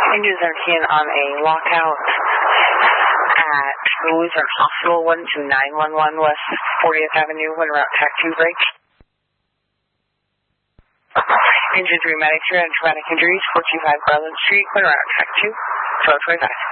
Engine 17 on a lockout at the Lutheran Hospital, 12911 West 40th Avenue, en route TAC 2 break. Engine 3 medics here and traumatic injuries, 425 Garland Street, en route TAC 2, 1225.